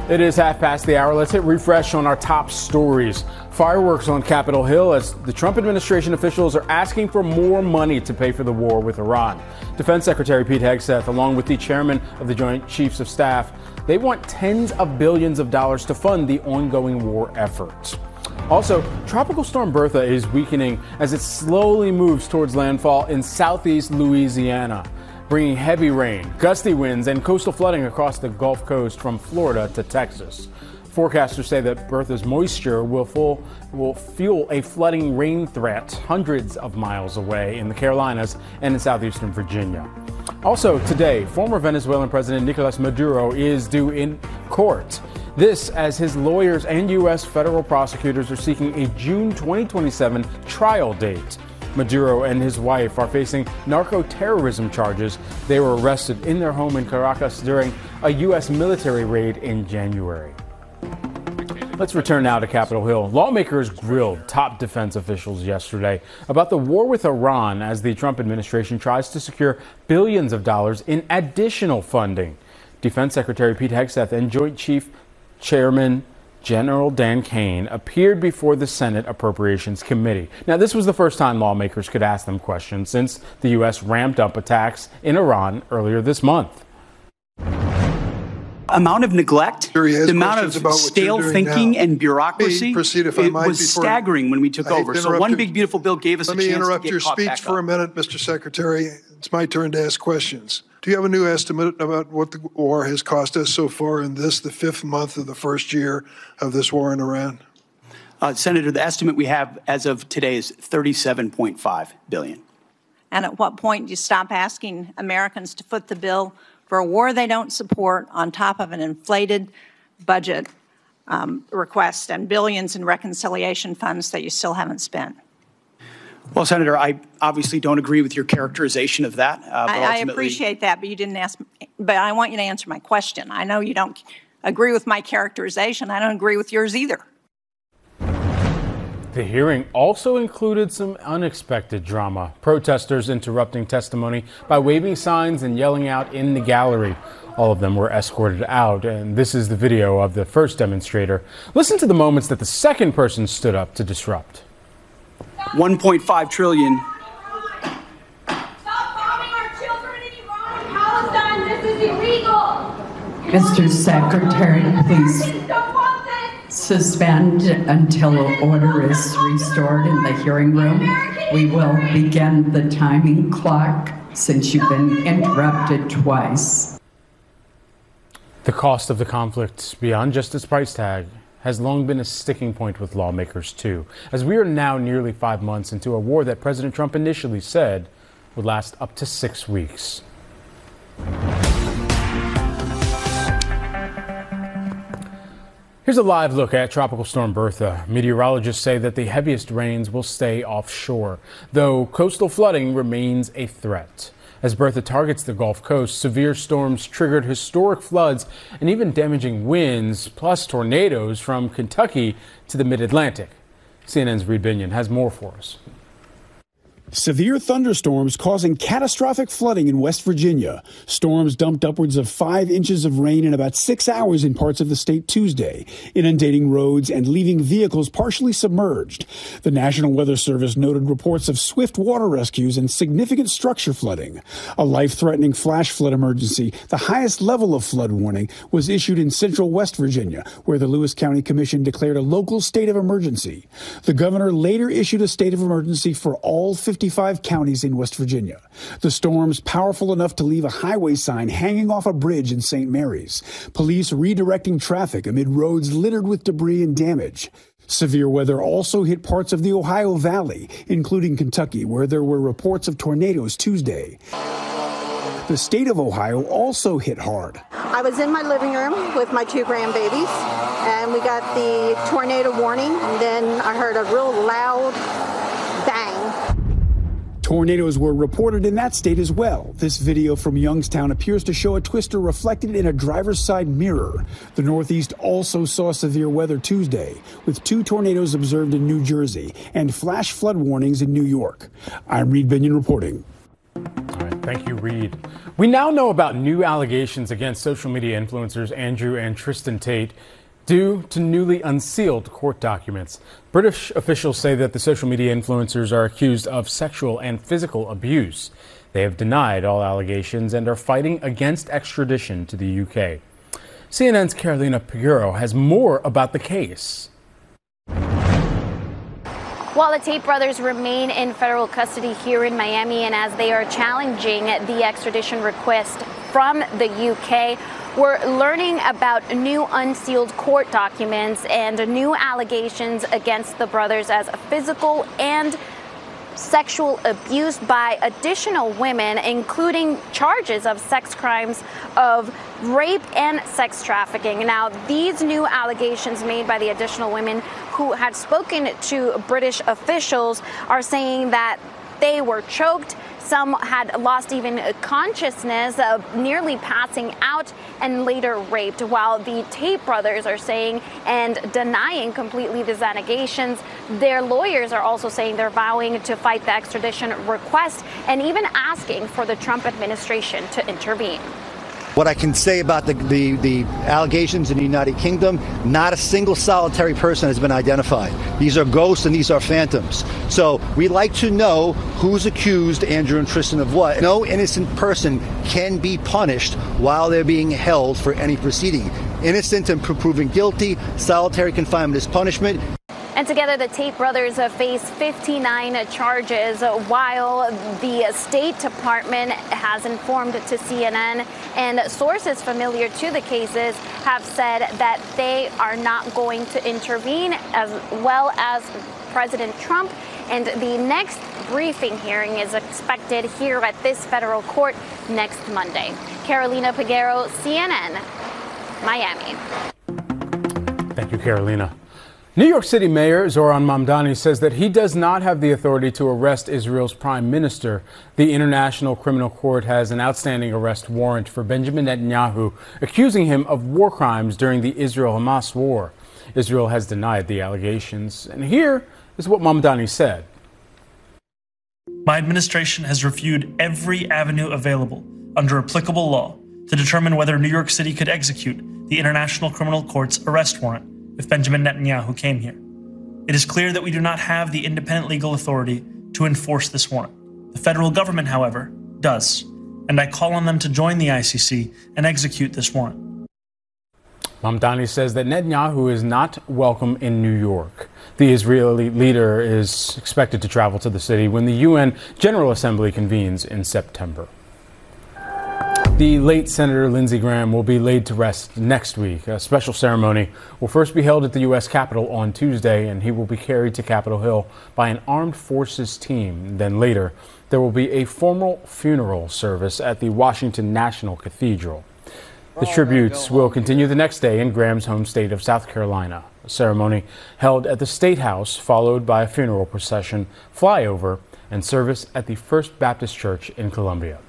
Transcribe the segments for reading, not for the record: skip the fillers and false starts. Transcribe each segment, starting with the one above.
It is 1:30. Let's hit refresh on our top stories. Fireworks on Capitol Hill as the Trump administration officials are asking for more money to pay for the war with Iran. Defense Secretary Pete Hegseth, along with the chairman of the Joint Chiefs of Staff, they want tens of billions of dollars to fund the ongoing war effort. Also, Tropical Storm Bertha is weakening as it slowly moves towards landfall in southeast Louisiana, bringing heavy rain, gusty winds, and coastal flooding across the Gulf Coast from Florida to Texas. Forecasters say that Bertha's moisture will fuel a flooding rain threat hundreds of miles away in the Carolinas and in southeastern Virginia. Also today, former Venezuelan President Nicolas Maduro is due in court. This as his lawyers and U.S. federal prosecutors are seeking a June 2027 trial date. Maduro and his wife are facing narco-terrorism charges. They were arrested in their home in Caracas during a U.S. military raid in January. Let's return now to Capitol Hill. Lawmakers grilled top defense officials yesterday about the war with Iran as the Trump administration tries to secure billions of dollars in additional funding. Defense Secretary Pete Hegseth and Joint Chief Chairman General Dan Kane appeared before the Senate Appropriations Committee. Now, this was the first time lawmakers could ask them questions since the U.S. ramped up attacks in Iran earlier this month. Amount of neglect, the amount of stale thinking and bureaucracy, it was staggering when we took over. So one big beautiful bill gave us a chance to get caught back up. Let me interrupt your speech for a minute, Mr. Secretary. It's my turn to ask questions. Do you have a new estimate about what the war has cost us so far in this, the fifth month of the first year of this war in Iran? Senator, the estimate we have as of today is $37.5 billion. And at what point do you stop asking Americans to foot the bill for a war they don't support on top of an inflated budget request and billions in reconciliation funds that you still haven't spent? Well, Senator, I obviously don't agree with your characterization of that. I appreciate that, but you didn't ask. But I want you to answer my question. I know you don't agree with my characterization. I don't agree with yours either. The hearing also included some unexpected drama. Protesters interrupting testimony by waving signs and yelling out in the gallery. All of them were escorted out, and this is the video of the first demonstrator. Listen to the moments that the second person stood up to disrupt. 1.5 trillion. Stop bombing our children in Iran and Palestine. This is illegal. Mr. Secretary, please suspend until order is restored in the hearing room. We will begin the timing clock since you've been interrupted twice. The cost of the conflict, beyond just its price tag, has long been a sticking point with lawmakers, too, as we are now nearly 5 months into a war that President Trump initially said would last up to 6 weeks. Here's a live look at Tropical Storm Bertha. Meteorologists say that the heaviest rains will stay offshore, though coastal flooding remains a threat. As Bertha targets the Gulf Coast, severe storms triggered historic floods and even damaging winds, plus tornadoes from Kentucky to the mid-Atlantic. CNN's Reed Binion has more for us. Severe thunderstorms causing catastrophic flooding in West Virginia. Storms dumped upwards of 5 inches of rain in about 6 hours in parts of the state Tuesday, inundating roads and leaving vehicles partially submerged. The National Weather Service noted reports of swift water rescues and significant structure flooding. A life-threatening flash flood emergency, the highest level of flood warning, was issued in central West Virginia, where the Lewis County Commission declared a local state of emergency. The governor later issued a state of emergency for all 55 counties in West Virginia. The storm's powerful enough to leave a highway sign hanging off a bridge in St. Mary's. Police redirecting traffic amid roads littered with debris and damage. Severe weather also hit parts of the Ohio Valley, including Kentucky, where there were reports of tornadoes Tuesday. The state of Ohio also hit hard. I was in my living room with my 2 grandbabies, and we got the tornado warning, and then I heard a real loud bang. Tornadoes were reported in that state as well. This video from Youngstown appears to show a twister reflected in a driver's side mirror. The Northeast also saw severe weather Tuesday, with 2 tornadoes observed in New Jersey and flash flood warnings in New York. I'm Reed Binion reporting. All right. Thank you, Reed. We now know about new allegations against social media influencers Andrew and Tristan Tate due to newly unsealed court documents. British officials say that the social media influencers are accused of sexual and physical abuse. They have denied all allegations and are fighting against extradition to the UK. CNN's Carolina Peguero has more about the case. While the Tate brothers remain in federal custody here in Miami, and as they are challenging the extradition request from the UK, we're learning about new unsealed court documents and new allegations against the brothers as physical and sexual abuse by additional women, including charges of sex crimes, of rape and sex trafficking. Now, these new allegations made by the additional women who had spoken to British officials are saying that they were choked. Some had lost even consciousness, nearly passing out, and later raped, while the Tate brothers are saying and denying completely these allegations. Their lawyers are also saying they're vowing to fight the extradition request and even asking for the Trump administration to intervene. What I can say about the allegations in the United Kingdom, not a single solitary person has been identified. These are ghosts and these are phantoms. So we'd like to know who's accused Andrew and Tristan of what. No innocent person can be punished while they're being held for any proceeding. Innocent and proven guilty, solitary confinement is punishment. And together, the Tate brothers face 59 charges, while the State Department has informed to CNN, and sources familiar to the cases have said that they are not going to intervene, as well as President Trump. And the next briefing hearing is expected here at this federal court next Monday. Carolina Peguero, CNN, Miami. Thank you, Carolina. New York City Mayor Zoran Mamdani says that he does not have the authority to arrest Israel's prime minister. The International Criminal Court has an outstanding arrest warrant for Benjamin Netanyahu, accusing him of war crimes during the Israel-Hamas war. Israel has denied the allegations. And here is what Mamdani said. My administration has reviewed every avenue available under applicable law to determine whether New York City could execute the International Criminal Court's arrest warrant if Benjamin Netanyahu came here. It is clear that we do not have the independent legal authority to enforce this warrant. The federal government, however, does, and I call on them to join the ICC and execute this warrant. Mamdani says that Netanyahu is not welcome in New York. The Israeli leader is expected to travel to the city when the UN General Assembly convenes in September. The late Senator Lindsey Graham will be laid to rest next week. A special ceremony will first be held at the U.S. Capitol on Tuesday, and he will be carried to Capitol Hill by an armed forces team. Then later, there will be a formal funeral service at the Washington National Cathedral. The tributes will continue the next day in Graham's home state of South Carolina. A ceremony held at the State House, followed by a funeral procession, flyover, and service at the First Baptist Church in Columbia.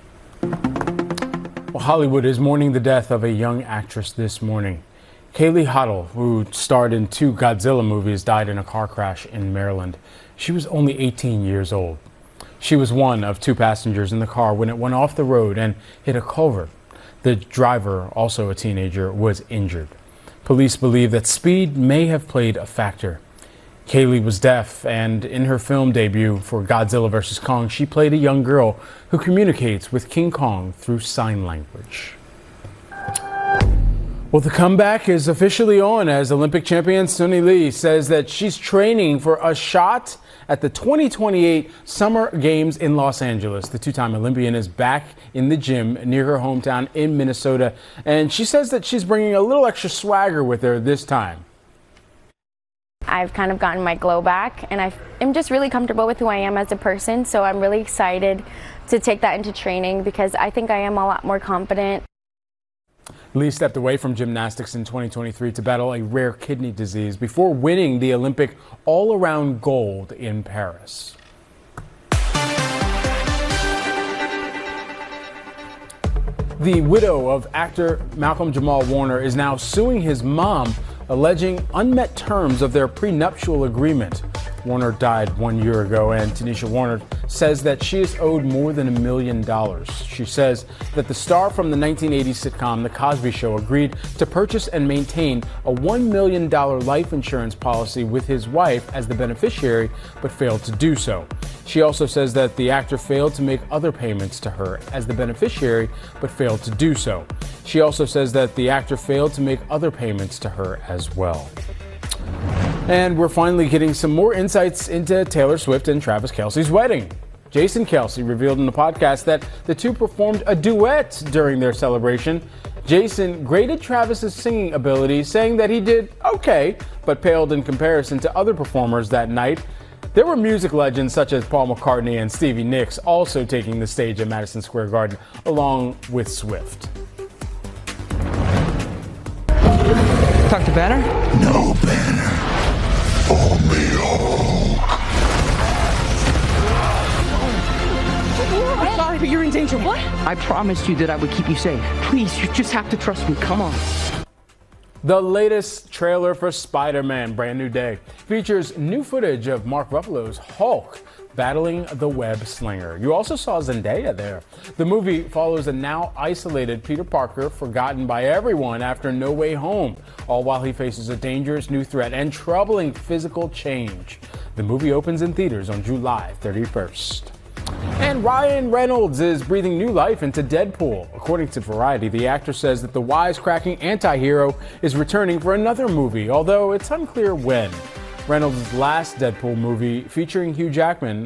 Well, Hollywood is mourning the death of a young actress this morning. Kaylee Hottle, who starred in 2 Godzilla movies, died in a car crash in Maryland. She was only 18 years old. She was one of 2 passengers in the car when it went off the road and hit a culvert. The driver, also a teenager, was injured. Police believe that speed may have played a factor. Kaylee was deaf, and in her film debut for Godzilla vs. Kong, she played a young girl who communicates with King Kong through sign language. Well, the comeback is officially on as Olympic champion Suni Lee says that she's training for a shot at the 2028 Summer Games in Los Angeles. The 2-time Olympian is back in the gym near her hometown in Minnesota, and she says that she's bringing a little extra swagger with her this time. I've kind of gotten my glow back, and I'm just really comfortable with who I am as a person, so I'm really excited to take that into training because I think I am a lot more confident. Lee stepped away from gymnastics in 2023 to battle a rare kidney disease before winning the Olympic all-around gold in Paris. The widow of actor Malcolm Jamal Warner is now suing his mom, alleging unmet terms of their prenuptial agreement. Warner died 1 year ago, and Tanisha Warner says that she is owed more than $1 million. She says that the star from the 1980s sitcom The Cosby Show agreed to purchase and maintain a $1 million life insurance policy with his wife as the beneficiary, but failed to do so. She also says that the actor failed to make other payments to her as the beneficiary, but failed to do so. She also says that the actor failed to make other payments to her as well. And we're finally getting some more insights into Taylor Swift and Travis Kelce's wedding. Jason Kelce revealed in the podcast that the two performed a duet during their celebration. Jason graded Travis's singing ability, saying that he did okay, but paled in comparison to other performers that night. There were music legends such as Paul McCartney and Stevie Nicks also taking the stage at Madison Square Garden, along with Swift. Talk to Banner? No, Banner. Only Hulk. I'm sorry, but you're in danger. What? I promised you that I would keep you safe. Please, you just have to trust me. Come on. The latest trailer for Spider-Man Brand New Day features new footage of Mark Ruffalo's Hulk battling the web slinger. You also saw Zendaya there. The movie follows a now isolated Peter Parker, forgotten by everyone after No Way Home, all while he faces a dangerous new threat and troubling physical change. The movie opens in theaters on July 31st. And Ryan Reynolds is breathing new life into Deadpool. According to Variety, the actor says that the wisecracking anti-hero is returning for another movie, although it's unclear when. Reynolds' last Deadpool movie, featuring Hugh Jackman,